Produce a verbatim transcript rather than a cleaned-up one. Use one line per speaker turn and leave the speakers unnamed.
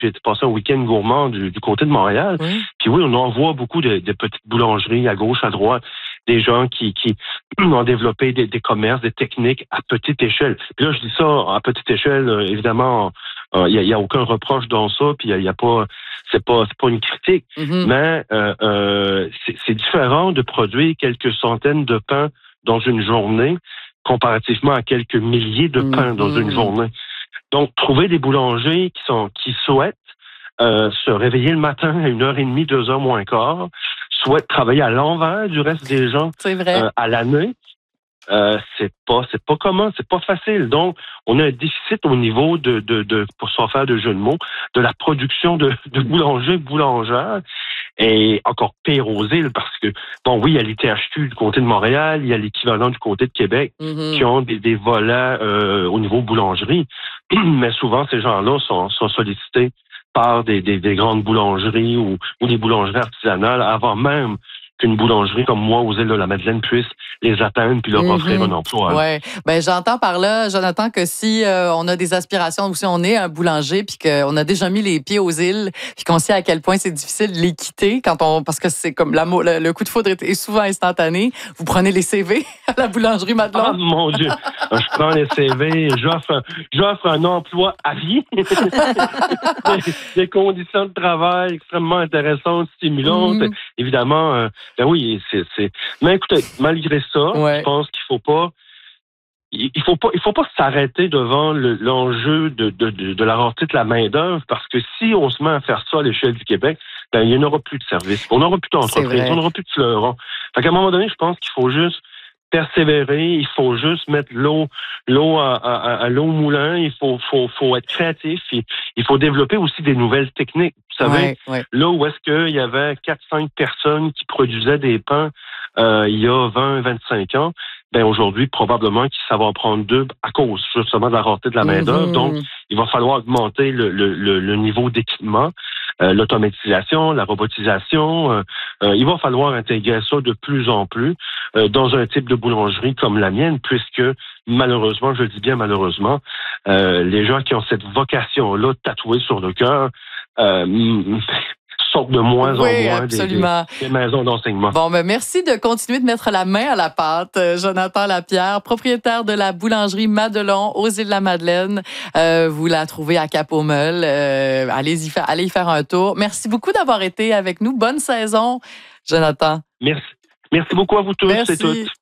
J'ai été passer un week-end gourmand du, du côté de Montréal.
Oui.
Puis oui, on en voit beaucoup de, de petites boulangeries à gauche, à droite, des gens qui, qui ont développé des, des commerces, des techniques à petite échelle. Puis là, je dis ça à petite échelle, euh, évidemment, il euh, n'y a, y a aucun reproche dans ça, puis il y a, y a pas, c'est pas, c'est pas une critique,
Mm-hmm.
mais euh, euh, c'est, c'est différent de produire quelques centaines de pains dans une journée comparativement à quelques milliers de pains mm-hmm. dans une journée. Donc, trouver des boulangers qui sont qui souhaitent euh, se réveiller le matin à une heure et demie, deux heures moins quart, souhaitent travailler à l'envers du reste des gens
c'est vrai.
Euh, à l'année, euh, c'est pas c'est pas commun, c'est pas facile. Donc, on a un déficit au niveau de, de, de pour s'en faire de jeux de mots, de la production de, de boulangers, boulangères. Et encore pire aux îles, parce que, bon, oui, il y a l'I T H Q du côté de Montréal, il y a l'équivalent du côté de Québec,
mm-hmm.
qui ont des, des volets euh, au niveau boulangerie. Mais souvent, ces gens-là sont, sont sollicités par des, des, des grandes boulangeries ou, ou des boulangeries artisanales avant même qu'une boulangerie comme moi aux îles de la Madeleine puisse les atteindre puis leur mm-hmm. offrir un emploi.
Oui. Ben j'entends par là, Jonathan, que si euh, on a des aspirations ou si on est un boulanger puis qu'on a déjà mis les pieds aux îles puis qu'on sait à quel point c'est difficile de les quitter quand on parce que c'est comme la, le, le coup de foudre est souvent instantané, vous prenez les C V à la boulangerie Madelon.
Ah mon Dieu, je prends les C V, j'offre j'offre un emploi à vie, des, des conditions de travail extrêmement intéressantes, stimulantes, mm. évidemment. Euh, Ben oui, c'est, c'est. Mais écoutez, malgré ça, ouais. je pense qu'il faut pas, il faut pas, il faut pas s'arrêter devant le, l'enjeu de, de, de, de la rareté de la main d'œuvre, parce que si on se met à faire ça à l'échelle du Québec, ben il n'y en aura plus de services, on n'aura plus d'entreprises, on n'aura plus de fleurons. Fait qu'à un moment donné, je pense qu'il faut juste persévérer, il faut juste mettre l'eau, l'eau à, à, à l'eau au moulin, il faut, faut, faut être créatif, il, il faut développer aussi des nouvelles techniques. Vous savez,
ouais, ouais.
là où est-ce qu'il y avait quatre cinq personnes qui produisaient des pains euh, il y a vingt vingt-cinq ans, ben aujourd'hui, probablement que ça va en prendre deux à cause justement de la rareté de la main-d'œuvre. Mm-hmm. Donc, il va falloir augmenter le, le, le, le niveau d'équipement, euh, l'automatisation, la robotisation. Euh, euh, il va falloir intégrer ça de plus en plus euh, dans un type de boulangerie comme la mienne, puisque malheureusement, je le dis bien malheureusement, euh, les gens qui ont cette vocation-là tatouée sur le cœur euh, sortent de moins
oui,
en moins des, des, des maisons d'enseignement.
Bon, ben merci de continuer de mettre la main à la pâte. Jonathan Lapierre, propriétaire de la boulangerie Madelon aux Îles-de-la-Madeleine. Euh, vous la trouvez à Cap-aux-Meules. Euh, allez-y, fa- allez y faire un tour. Merci beaucoup d'avoir été avec nous. Bonne saison, Jonathan.
Merci. Merci beaucoup à vous tous
merci.
et toutes.